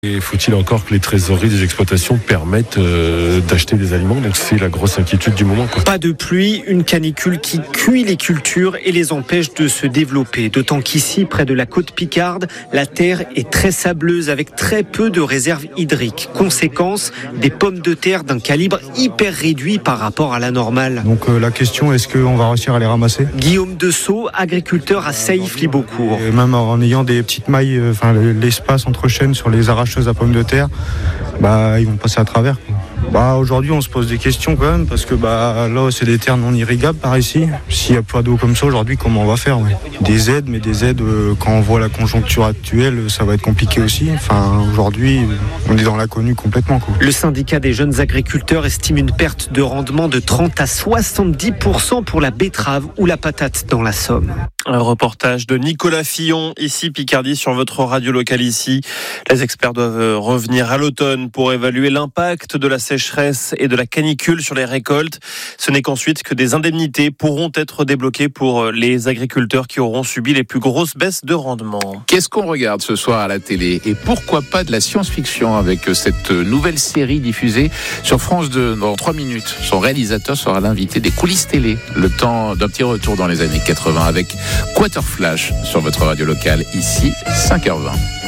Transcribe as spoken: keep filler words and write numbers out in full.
Et faut-il encore que les trésoreries des exploitations permettent euh, d'acheter des aliments? Donc c'est la grosse inquiétude du moment, quoi. Pas de pluie, une canicule qui cuit les cultures et les empêche de se développer. D'autant qu'ici, près de la côte picarde, la terre est très sableuse avec très peu de réserves hydriques. Conséquence, des pommes de terre d'un calibre hyper réduit par rapport à la normale. Donc euh, la question, est-ce qu'on va réussir à les ramasser? Guillaume Dessau, agriculteur à Sailly-Flibeaucourt. Et même en ayant des petites mailles, enfin euh, l'espace entre chaînes sur les arracheuses à pommes de terre, bah ils vont passer à travers, quoi. Bah aujourd'hui on se pose des questions quand même parce que bah là c'est des terres non irrigables par ici. S'il n'y a pas d'eau comme ça aujourd'hui, comment on va faire? Ouais. Des aides, mais des aides euh, quand on voit la conjoncture actuelle, ça va être compliqué aussi. Enfin aujourd'hui on est dans l'inconnu complètement, quoi. Le syndicat des jeunes agriculteurs estime une perte de rendement de trente à soixante-dix pour cent pour la betterave ou la patate dans la Somme. Un reportage de Nicolas Fillon, ici Picardie, sur votre radio locale ici. Les experts doivent revenir à l'automne pour évaluer l'impact de la sécheresse et de la canicule sur les récoltes. Ce n'est qu'ensuite que des indemnités pourront être débloquées pour les agriculteurs qui auront subi les plus grosses baisses de rendement. Qu'est-ce qu'on regarde ce soir à la télé? Et pourquoi pas de la science-fiction avec cette nouvelle série diffusée sur France deux dans trois minutes. Son réalisateur sera l'invité des coulisses télé. Le temps d'un petit retour dans les années quatre-vingts avec Quaterflash sur votre radio locale, ici cinq heures vingt.